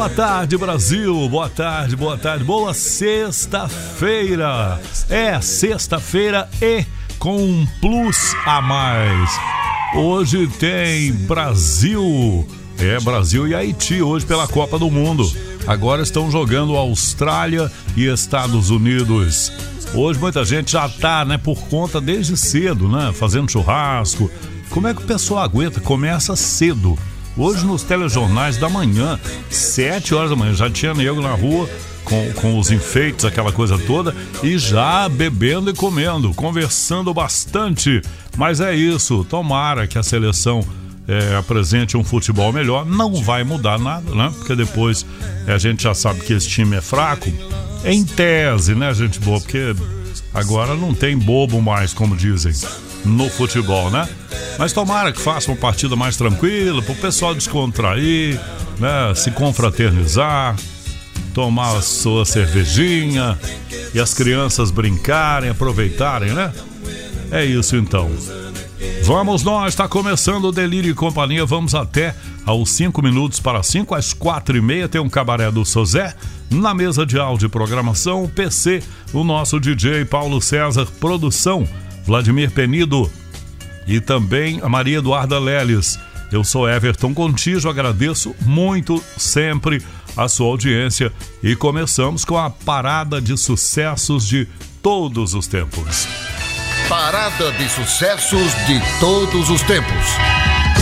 Boa tarde, Brasil. Boa tarde, boa tarde. Boa sexta-feira. É sexta-feira e com um plus a mais. Hoje tem Brasil. Brasil e Haiti hoje pela Copa do Mundo. Agora estão jogando Austrália e Estados Unidos. Hoje muita gente já tá, por conta desde cedo, fazendo churrasco. Como é que o pessoal aguenta? Começa cedo. Hoje nos telejornais da manhã, 7 horas da manhã, já tinha nego na rua com os enfeites, aquela coisa toda, e já bebendo e comendo, conversando bastante. Mas é isso, tomara que a seleção apresente um futebol melhor. Não vai mudar nada, porque depois a gente já sabe que esse time é fraco. Em tese, gente boa, porque agora não tem bobo mais, como dizem, no futebol, Mas tomara que faça uma partida mais tranquila, pro pessoal descontrair, se confraternizar, tomar a sua cervejinha e as crianças brincarem, aproveitarem, É isso então. Vamos nós, está começando o Delírio e Companhia, vamos até aos 5 minutos para 5, às 4h30 tem um cabaré do Sozé, na mesa de áudio e programação, PC, o nosso DJ Paulo César, produção, Vladimir Penido e também a Maria Eduarda Leles. Eu sou Everton Contígio, agradeço muito sempre a sua audiência e começamos com a parada de sucessos de todos os tempos. Parada de sucessos de todos os tempos.